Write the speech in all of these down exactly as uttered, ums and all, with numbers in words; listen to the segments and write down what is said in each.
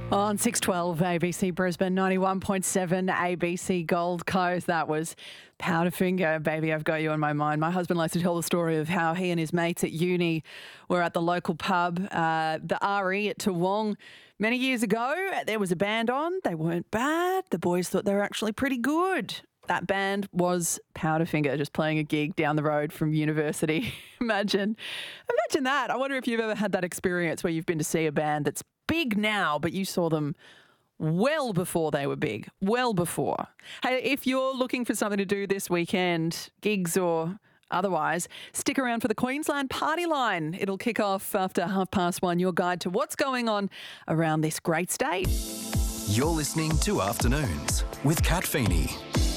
On six twelve A B C Brisbane, ninety-one point seven A B C Gold Coast. That was Powderfinger, Baby, I've Got You on My Mind. My husband likes to tell the story of how he and his mates at uni were at the local pub, uh, the R E at Toowong. Many years ago, there was a band on. They weren't bad. The boys thought they were actually pretty good. That band was Powderfinger, just playing a gig down the road from university. Imagine, imagine that. I wonder if you've ever had that experience where you've been to see a band that's big now, but you saw them well before they were big, well before. Hey, if you're looking for something to do this weekend, gigs or otherwise, stick around for the Queensland Party Line. It'll kick off after half past one, your guide to what's going on around this great state. You're listening to Afternoons with Kat Feeney.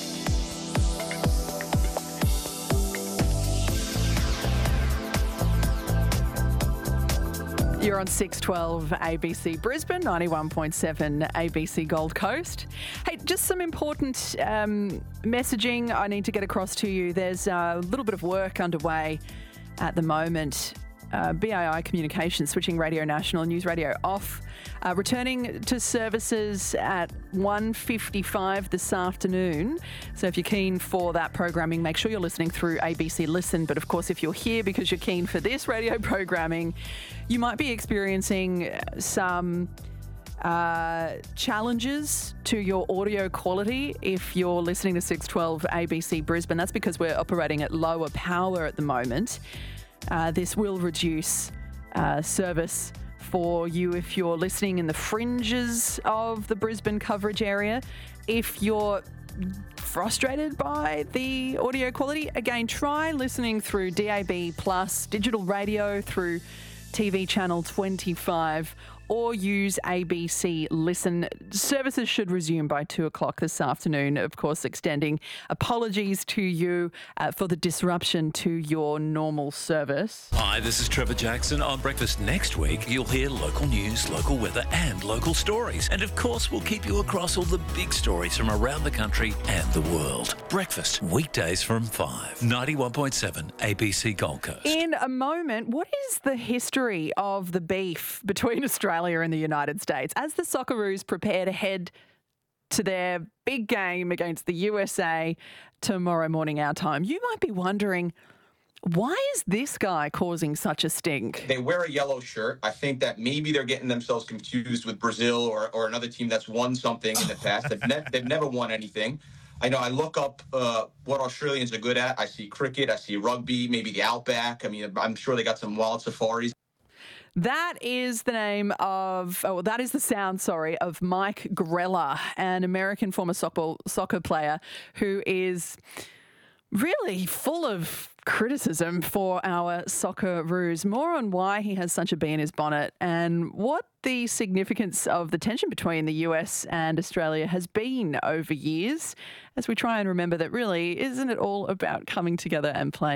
You're on six twelve A B C Brisbane, ninety-one point seven A B C Gold Coast. Hey, just some important um, messaging I need to get across to you. There's a little bit of work underway at the moment. Uh, B A I Communications switching Radio National News Radio off, uh, returning to services at one fifty-five this afternoon. So if you're keen for that programming, make sure you're listening through A B C Listen. But of course, if you're here because you're keen for this radio programming, you might be experiencing some uh, challenges to your audio quality if you're listening to six twelve A B C Brisbane. That's because we're operating at lower power at the moment. Uh, this will reduce uh, service for you if you're listening in the fringes of the Brisbane coverage area. If you're frustrated by the audio quality, again, try listening through D A B plus, digital radio, through T V channel twenty-five, or use A B C Listen. Services should resume by two o'clock this afternoon, of course, extending apologies to you uh, for the disruption to your normal service. Hi, this is Trevor Jackson. On Breakfast next week, you'll hear local news, local weather and local stories. And of course, we'll keep you across all the big stories from around the country and the world. Breakfast, weekdays from five. ninety-one point seven A B C Gold Coast. In a moment, what is the history of the beef between Australia and the United States as the Socceroos prepare to head to their big game against the U S A tomorrow morning our time? You might be wondering, why is this guy causing such a stink? They wear a yellow shirt. I think that maybe they're getting themselves confused with Brazil or, or another team that's won something in the past. They've, ne- they've never won anything. I know I look up uh, what Australians are good at. I see cricket, I see rugby, maybe the Outback. I mean, I'm sure they got some wild safaris. That is the name of, oh, that is the sound, sorry, of Mike Grella, an American former soccer, soccer player who is really full of criticism for our Socceroos. More on why he has such a bee in his bonnet and what the significance of the tension between the U S and Australia has been over years, as we try and remember that really, isn't it all about coming together and playing